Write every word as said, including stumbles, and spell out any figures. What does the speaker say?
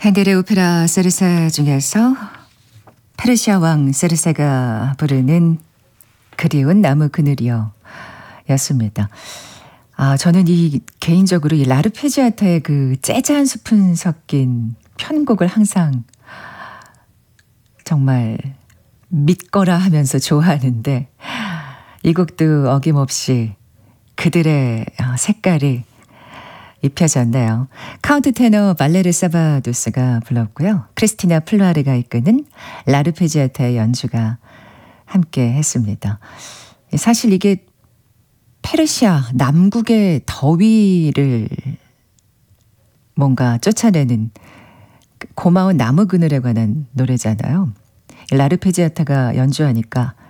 핸델의 오페라 세르세 중에서 페르시아 왕 세르세가 부르는 그리운 나무 그늘이여 였습니다. 아, 저는 이 개인적으로 이 라르페지아타의 그 재즈 한 스푼 섞인 편곡을 항상 정말 믿거라 하면서 좋아하는데 이 곡도 어김없이 그들의 색깔이 입혀졌네요. 카운트 테너 발레르 사바도스가 불렀고요. 크리스티나 플루아르가 이끄는 라르페지아타의 연주가 함께 했습니다. 사실 이게 페르시아 남국의 더위를 뭔가 쫓아내는 고마운 나무 그늘에 관한 노래잖아요. 라르페지아타가 연주하니까